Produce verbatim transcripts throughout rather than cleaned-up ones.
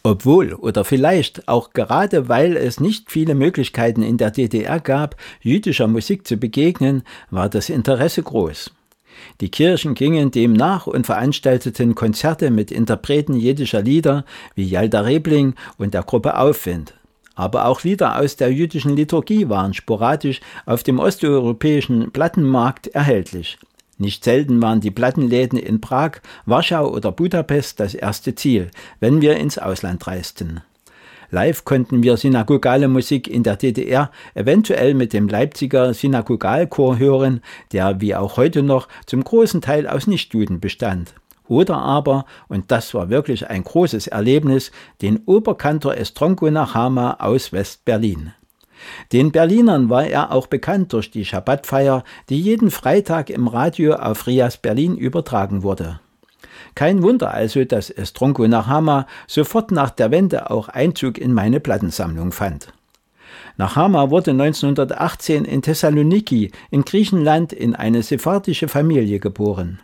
Obwohl oder vielleicht auch gerade weil es nicht viele Möglichkeiten in der D D R gab, jüdischer Musik zu begegnen, war das Interesse groß. Die Kirchen gingen dem nach und veranstalteten Konzerte mit Interpreten jiddischer Lieder wie Jalda Rebling und der Gruppe Aufwind. Aber auch Lieder aus der jüdischen Liturgie waren sporadisch auf dem osteuropäischen Plattenmarkt erhältlich. Nicht selten waren die Plattenläden in Prag, Warschau oder Budapest das erste Ziel, wenn wir ins Ausland reisten. Live konnten wir synagogale Musik in der D D R eventuell mit dem Leipziger Synagogalchor hören, der wie auch heute noch zum großen Teil aus Nichtjuden bestand. Oder aber, und das war wirklich ein großes Erlebnis, den Oberkantor Estronko Nachama aus West-Berlin. Den Berlinern war er auch bekannt durch die Schabbatfeier, die jeden Freitag im Radio auf Rias Berlin übertragen wurde. Kein Wunder also, dass Estronko Nachama sofort nach der Wende auch Einzug in meine Plattensammlung fand. Nachama wurde neunzehnhundertachtzehn in Thessaloniki in Griechenland in eine sephardische Familie geboren.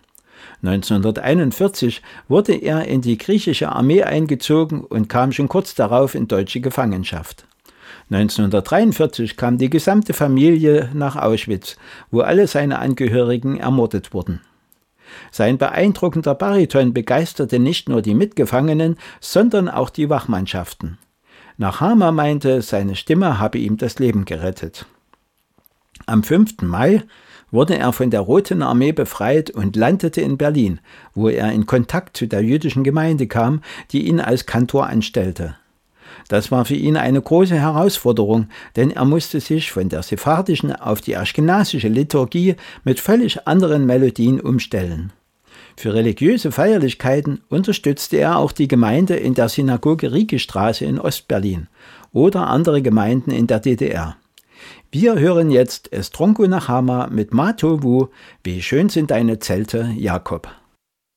neunzehnhunderteinundvierzig wurde er in die griechische Armee eingezogen und kam schon kurz darauf in deutsche Gefangenschaft. neunzehnhundertdreiundvierzig kam die gesamte Familie nach Auschwitz, wo alle seine Angehörigen ermordet wurden. Sein beeindruckender Bariton begeisterte nicht nur die Mitgefangenen, sondern auch die Wachmannschaften. Nachama meinte, seine Stimme habe ihm das Leben gerettet. Am fünften Mai wurde er von der Roten Armee befreit und landete in Berlin, wo er in Kontakt zu der jüdischen Gemeinde kam, die ihn als Kantor anstellte. Das war für ihn eine große Herausforderung, denn er musste sich von der sephardischen auf die aschkenasische Liturgie mit völlig anderen Melodien umstellen. Für religiöse Feierlichkeiten unterstützte er auch die Gemeinde in der Synagoge Riekestraße in Ostberlin oder andere Gemeinden in der D D R. Wir hören jetzt Estronko Nachama mit Ma Tovu, wie schön sind deine Zelte, Jakob.